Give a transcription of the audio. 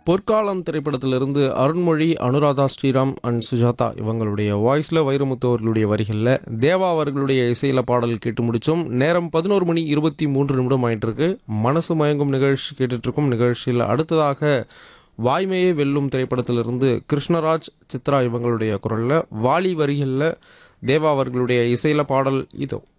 பொற்காலம் திரைப்படத்திலிருந்து அருண்மொழி, அனுராதா ஸ்ரீராம் அண்ட் சுஜாதா இவங்களுடைய வாய்ஸில் வைரமுத்து அவர்களுடைய வரிகளில் தேவா அவர்களுடைய இசையில் பாடல் கேட்டு முடித்தோம். நேரம் 11:23 ஆயிட்டு இருக்கு. மனசு மயங்கும் நிகழ்ச்சி கேட்டுட்ருக்கும். நிகழ்ச்சியில் அடுத்ததாக வாய்மையே வெல்லும் திரைப்படத்திலிருந்து கிருஷ்ணராஜ், சித்ரா இவங்களுடைய குரலில் வாலி வரிகளில் தேவா அவர்களுடைய இசையில் பாடல் இதோ.